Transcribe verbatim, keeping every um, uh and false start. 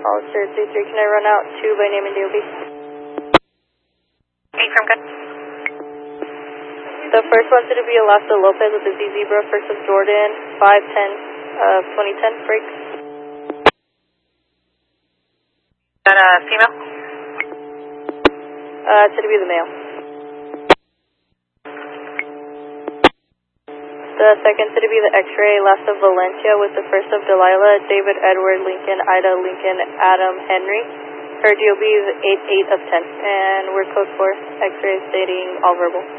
Officer three three, can I run out two by name and D O B? eight from good. The first one's going to be Alaska Lopez with the Z Zebra, first of Jordan, five ten, uh, twenty ten, break. Is that a female? Uh, it's going to be the male. The second's going to be the X-ray, last of Valencia with the first of Delilah, David, Edward, Lincoln, Ida, Lincoln, Adam, Henry. Her D O B is eight eight of ten, and we're code four, X-ray stating all verbal.